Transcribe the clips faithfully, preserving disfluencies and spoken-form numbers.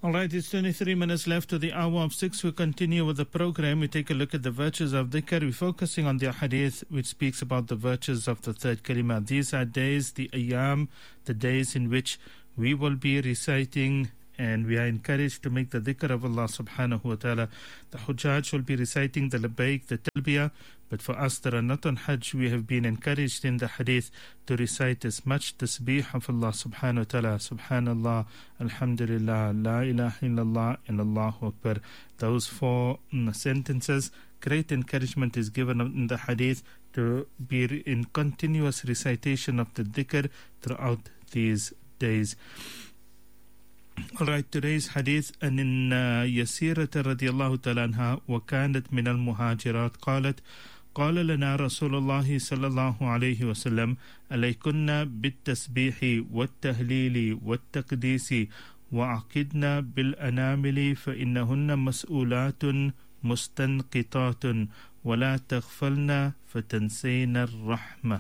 All right, it's twenty-three minutes left to the hour of six. We continue with the program. We take a look at the virtues of dhikr. We're focusing on the hadith which speaks about the virtues of the third kalima. These are days, the ayyam, the days in which we will be reciting, and we are encouraged to make the dhikr of Allah subhanahu wa ta'ala. The Hujjaj will be reciting the Labbaik, the Talbiyah, but for us that are not on Hajj, we have been encouraged in the hadith to recite as much tasbih of Allah subhanahu wa ta'ala. Subhanallah, Alhamdulillah, La ilaha illallah, and Allahu Akbar. Those four mm, sentences, great encouragement is given in the hadith to be in continuous recitation of the dhikr throughout these days. All right, today's hadith, and in يسيرة رضي الله تعالى عنها وكانت من المهاجرات قالت قال لنا رسول الله صلى الله عليه وسلم عليكن بالتسبيح والتهليل والتقديس وعقدنا بالأنامل فإنهن مسؤولات مستنقطات ولا تغفلن فتنسين الرحمة.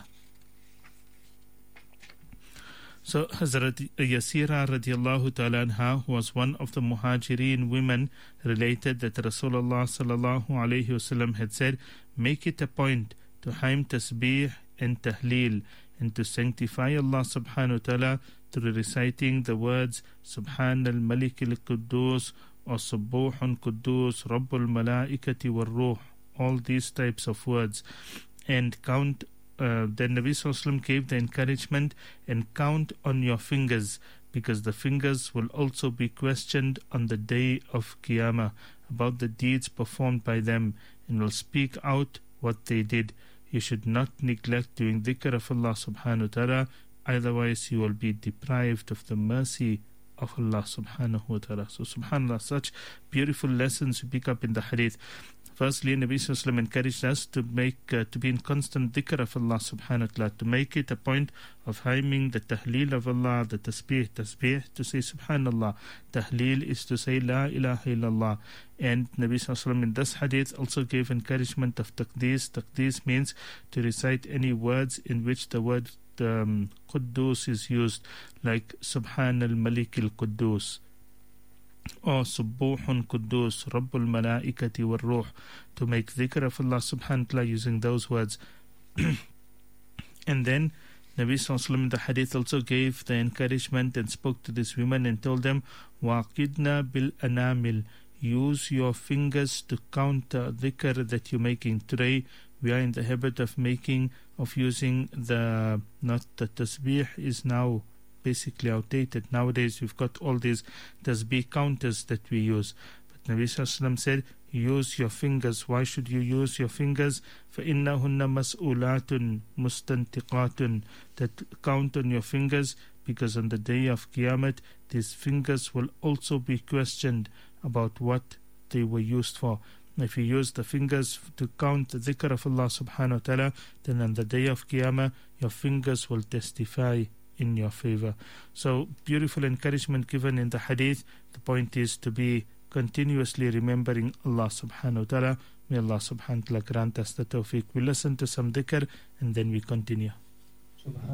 So Hazrat Yasira radiallahu ta'ala anha was one of the Muhajirin women, related that Rasulullah sallallahu alayhi wasallam had said, make it a point to hymn tasbih and tahleel, and to sanctify Allah subhanahu wa ta'ala through reciting the words Subhan al-Malik al-Quddus or Subbuhun Quddus Rabbul Malaikati wal Ruh, all these types of words, and count. Uh, then Nabi Sallallahu Alaihi Wasallam gave the encouragement, and count on your fingers, because the fingers will also be questioned on the day of Qiyamah about the deeds performed by them, and will speak out what they did. You should not neglect doing dhikr of Allah subhanahu wa ta'ala, otherwise you will be deprived of the mercy of Allah subhanahu wa ta'ala. So subhanallah, such beautiful lessons we pick up in the hadith. Firstly, Nabi Sallallahu Alaihi Wasallam encouraged us to make uh, to be in constant dhikr of Allah subhanahu wa ta'ala, to make it a point of hymning the tahleel of Allah, the tasbih, tasbih to say subhanallah, tahleel is to say la ilaha illallah. And Nabi Sallallahu Alaihi Wasallam in this hadith also gave encouragement of taqdees. Taqdees means to recite any words in which the word um, Quddus is used, like Subhan al-Malik al-Quddus, or Subbuhun Quddus Rabbul Malaikati wal Ruh, to make dhikr of Allah subhanahu wa ta'ala using those words. And then Nabi Sallallahu Alaihi Wasallam in the hadith also gave the encouragement and spoke to these women and told them, Waqidna bil anamil, use your fingers to count the dhikr that you're making. Today we are in the habit of making, of using the, not the tasbih is now basically outdated. Nowadays we've got all these tasbih counters that we use. But Nabi Sallallahu Alaihi Wasallam said, use your fingers. Why should you use your fingers? فَإِنَّهُنَّ مَسْئُولَاتٌ مُسْتَنْتِقَاتٌ, that count on your fingers, because on the day of Qiyamah these fingers will also be questioned about what they were used for. If you use the fingers to count the dhikr of Allah subhanahu wa ta'ala, then on the day of Qiyamah your fingers will testify in your favor. So beautiful encouragement given in the hadith. The point is to be continuously remembering Allah subhanahu wa ta'ala. May Allah subhanahu wa ta'ala grant us the tawfiq. We listen to some dhikr and then we continue.